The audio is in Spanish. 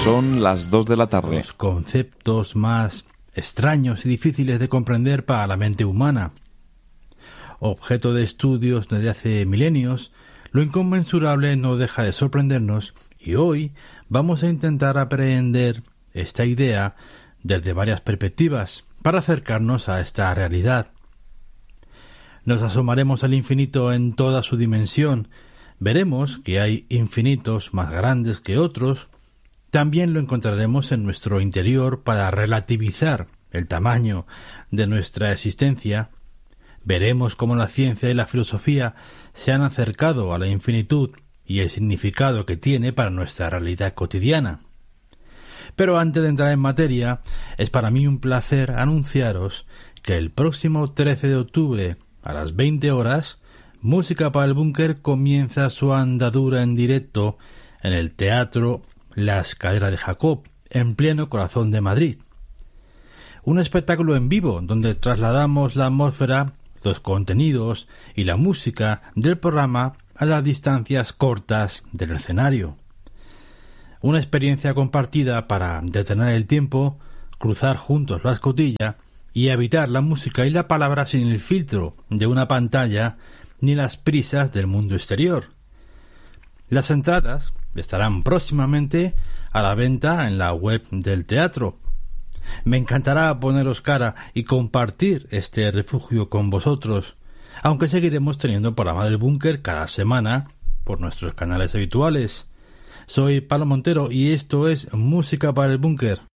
Son las 2 de la tarde. Los conceptos más extraños y difíciles de comprender para la mente humana. Objeto de estudios desde hace milenios, lo inconmensurable no deja de sorprendernos y hoy vamos a intentar aprehender esta idea desde varias perspectivas para acercarnos a esta realidad. Nos asomaremos al infinito en toda su dimensión. Veremos que hay infinitos más grandes que otros. También lo encontraremos en nuestro interior para relativizar el tamaño de nuestra existencia. Veremos cómo la ciencia y la filosofía se han acercado a la infinitud y el significado que tiene para nuestra realidad cotidiana. Pero antes de entrar en materia, es para mí un placer anunciaros que el próximo 13 de octubre a las 20 horas, Música para el Búnker comienza su andadura en directo en el Teatro La Escalera de Jacob, en pleno corazón de Madrid. Un espectáculo en vivo donde trasladamos la atmósfera, los contenidos y la música del programa a las distancias cortas del escenario. Una experiencia compartida para detener el tiempo, cruzar juntos la escotilla y evitar la música y la palabra sin el filtro de una pantalla ni las prisas del mundo exterior. Las entradas estarán próximamente a la venta en la web del teatro. Me encantará poneros cara y compartir este refugio con vosotros, aunque seguiremos teniendo programa del Búnker cada semana por nuestros canales habituales. Soy Pablo Montero y esto es Música para el Búnker.